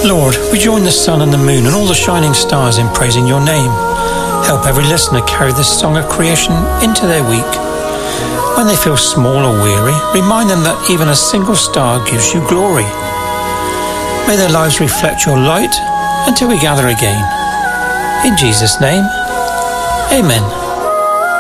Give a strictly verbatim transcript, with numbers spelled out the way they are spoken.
Lord, we join the sun and the moon and all the shining stars in praising your name. Help every listener carry this song of creation into their week. When they feel small or weary, remind them that even a single star gives you glory. May their lives reflect your light until we gather again. In Jesus' name, amen.